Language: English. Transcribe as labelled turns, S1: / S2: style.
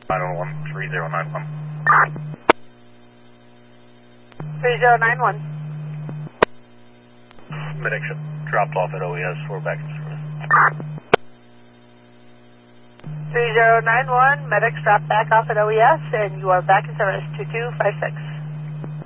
S1: 911 3091.
S2: 3091.
S1: Medic dropped off at OES. We're back in service.
S2: 3091, medics dropped back off at OES, and you are back in service, 2256.